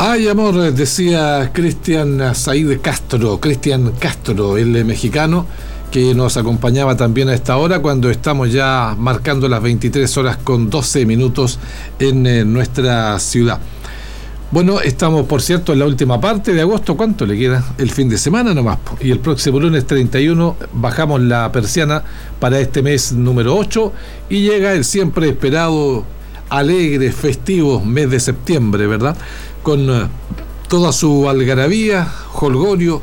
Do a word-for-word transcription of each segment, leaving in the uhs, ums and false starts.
Ay, amor, decía Cristian Said Castro, Cristian Castro, el mexicano, que nos acompañaba también a esta hora cuando estamos ya marcando las veintitrés horas con doce minutos en eh, nuestra ciudad. Bueno, estamos, por cierto, en la última parte de agosto. ¿Cuánto le queda? El fin de semana nomás. Y el próximo lunes treinta y uno bajamos la persiana para este mes número ocho y llega el siempre esperado, alegre, festivo mes de septiembre, ¿verdad? Con uh, toda su algarabía, jolgorio,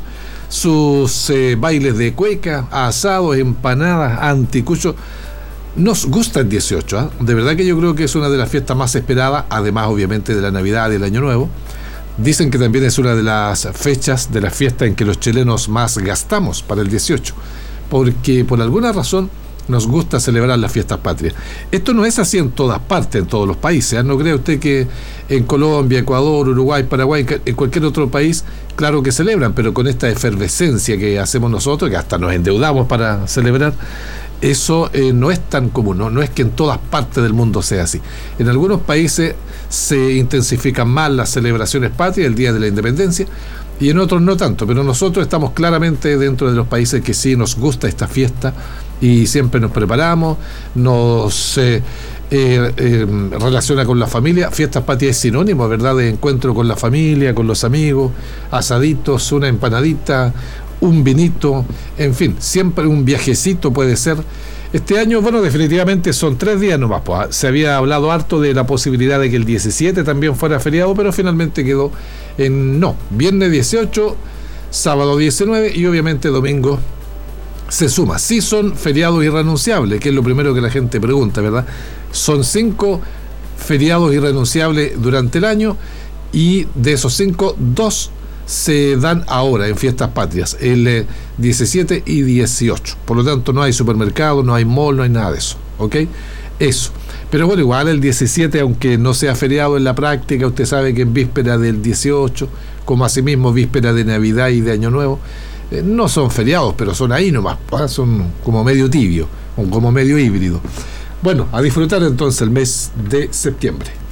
sus eh, bailes de cueca, asados, empanadas, anticuchos. Nos gusta el dieciocho, ¿eh? De verdad que yo creo que es una de las fiestas más esperadas, además obviamente de la Navidad y del Año Nuevo. Dicen que también es una de las fechas de la fiesta en que los chilenos más gastamos para el dieciocho, porque por alguna razón nos gusta celebrar las fiestas patrias. Esto no es así en todas partes, en todos los países, ¿eh? No cree usted que en Colombia, Ecuador, Uruguay, Paraguay, en cualquier otro país, claro que celebran, pero con esta efervescencia que hacemos nosotros, que hasta nos endeudamos para celebrar, eso eh, no es tan común, ¿no? No es que en todas partes del mundo sea así. En algunos países se intensifican más las celebraciones patrias, el Día de la Independencia, y en otros no tanto, pero nosotros estamos claramente dentro de los países que sí nos gusta esta fiesta y siempre nos preparamos, nos eh, eh, eh, relaciona con la familia. Fiestas patrias es sinónimo, ¿verdad?, de encuentro con la familia, con los amigos, asaditos, una empanadita, un vinito, en fin, siempre un viajecito puede ser. Este año, bueno, definitivamente son tres días nomás, pues. Se había hablado harto de la posibilidad de que el diecisiete también fuera feriado, pero finalmente quedó en no, viernes dieciocho, sábado diecinueve y obviamente domingo se suma. Sí son feriados irrenunciables, que es lo primero que la gente pregunta, ¿verdad? Son cinco feriados irrenunciables durante el año y de esos cinco, dos se dan ahora en fiestas patrias, el eh, diecisiete y dieciocho. Por lo tanto, no hay supermercado, no hay mall, no hay nada de eso, ¿ok? Eso. Pero bueno, igual el diecisiete, aunque no sea feriado en la práctica, usted sabe que en víspera del dieciocho, como asimismo víspera de Navidad y de Año Nuevo, eh, no son feriados, pero son ahí nomás, ¿eh? Son como medio tibio, o como medio híbrido. Bueno, a disfrutar entonces el mes de septiembre.